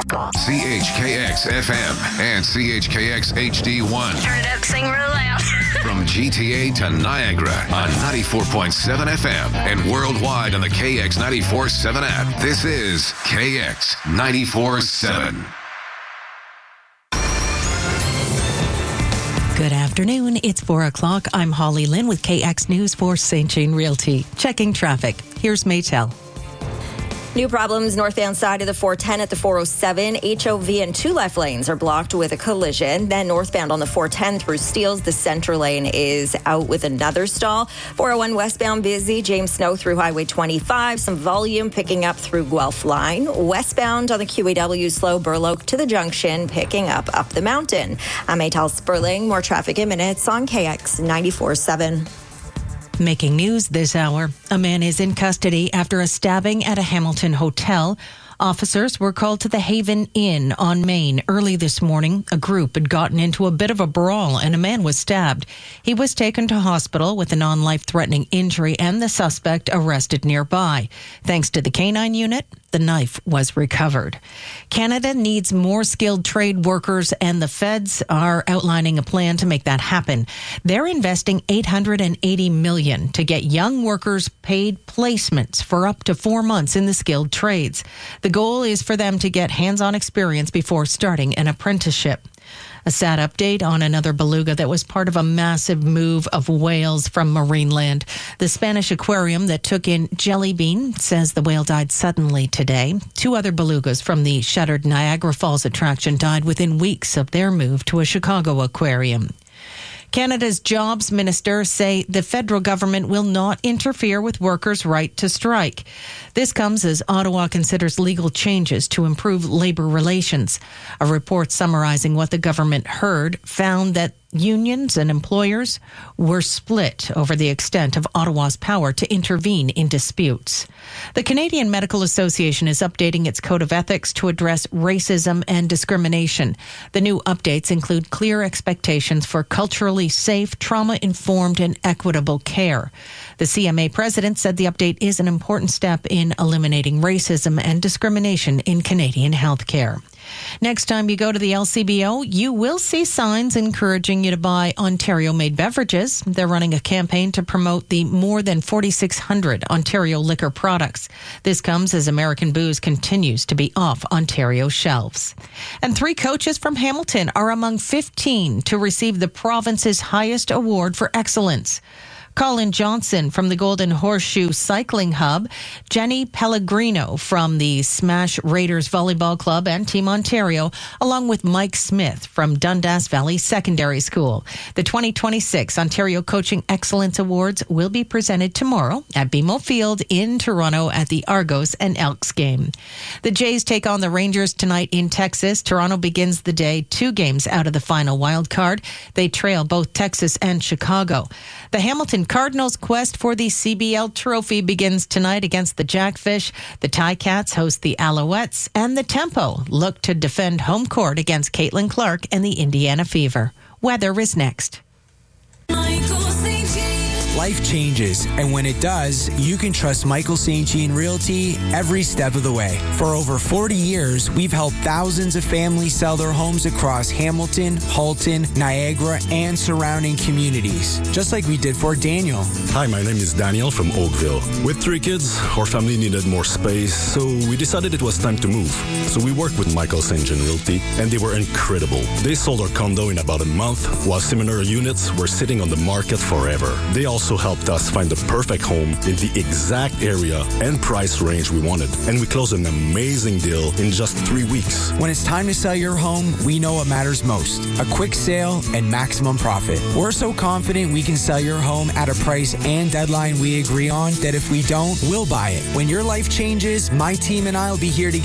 CHKX FM and CHKX HD1. Turn it up, sing real loud. From GTA to Niagara on 94.7 FM and worldwide on the KX 94.7 app. This is KX 94.7. Good afternoon. It's 4 o'clock. I'm Holly Lynn with KX News for St. Jean Realty. Checking traffic. Here's Maytel. New problems northbound side of the 410 at the 407. HOV and two left lanes are blocked with a collision. Then northbound on the 410 through Steeles, the center lane is out with another stall. 401 westbound busy. James Snow through Highway 25. Some volume picking up through Guelph line. Westbound on the QEW slow Burloak to the junction, picking up the mountain. I'm Maytel Sperling. More traffic in minutes on KX 94.7. Making news this hour. A man is in custody after a stabbing at a Hamilton hotel. Officers were called to the Haven Inn on Main early this morning. A group had gotten into a bit of a brawl and a man was stabbed. He was taken to hospital with a non-life-threatening injury and the suspect arrested nearby. Thanks to the canine unit, the knife was recovered. Canada needs more skilled trade workers, and the feds are outlining a plan to make that happen. They're investing $880 million to get young workers paid placements for up to 4 months in the skilled trades. The goal is for them to get hands-on experience before starting an apprenticeship. A sad update on another beluga that was part of a massive move of whales from Marineland. The Spanish aquarium that took in Jelly Bean says the whale died suddenly today. 2 other belugas from the shuttered Niagara Falls attraction died within weeks of their move to a Chicago aquarium. Canada's jobs minister say the federal government will not interfere with workers' right to strike. This comes as Ottawa considers legal changes to improve labor relations. A report summarizing what the government heard found that unions and employers were split over the extent of Ottawa's power to intervene in disputes. The Canadian Medical Association is updating its code of ethics to address racism and discrimination. The new updates include clear expectations for culturally safe, trauma-informed, and equitable care. The CMA president said the update is an important step in eliminating racism and discrimination in Canadian healthcare. Next time you go to the LCBO, you will see signs encouraging you to buy Ontario-made beverages. They're running a campaign to promote the more than 4,600 Ontario liquor products. This comes as American booze continues to be off Ontario shelves. And 3 coaches from Hamilton are among 15 to receive the province's highest award for excellence. Colin Johnson from the Golden Horseshoe Cycling Hub, Jenny Pellegrino from the Smash Raiders Volleyball Club and Team Ontario, along with Mike Smith from Dundas Valley Secondary School. The 2026 Ontario Coaching Excellence Awards will be presented tomorrow at BMO Field in Toronto at the Argos and Elks game. The Jays take on the Rangers tonight in Texas. Toronto begins the day 2 games out of the final wild card. They trail both Texas and Chicago. The Hamilton Cardinals' quest for the CBL trophy begins tonight against the Jackfish. The Ticats host the Alouettes, and the Tempo look to defend home court against Caitlin Clark and the Indiana Fever. Weather is next. Life changes, and when it does, you can trust Michael St. Jean Realty every step of the way. For over 40 years, we've helped thousands of families sell their homes across Hamilton, Halton, Niagara, and surrounding communities, just like we did for Daniel. Hi, my name is Daniel from Oakville. With 3 kids, our family needed more space, so we decided it was time to move. So we worked with Michael St. Jean Realty, and they were incredible. They sold our condo in about a month, while similar units were sitting on the market forever. They also helped us find the perfect home in the exact area and price range we wanted. And we closed an amazing deal in just 3 weeks. When it's time to sell your home, we know what matters most: a quick sale and maximum profit. We're so confident we can sell your home at a price and deadline we agree on that if we don't, we'll buy it. When your life changes, my team and I will be here to